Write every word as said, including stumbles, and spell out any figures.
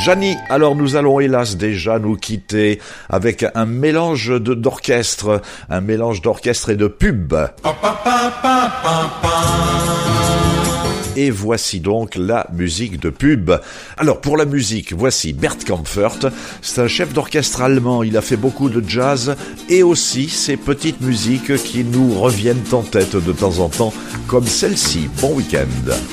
Jani, alors nous allons hélas déjà nous quitter avec un mélange de, d'orchestre, un mélange d'orchestre et de pub. Et voici donc la musique de pub. Alors pour la musique, voici Bert Kaempfert. C'est un chef d'orchestre allemand, il a fait beaucoup de jazz et aussi ces petites musiques qui nous reviennent en tête de temps en temps, comme celle-ci. Bon week-end.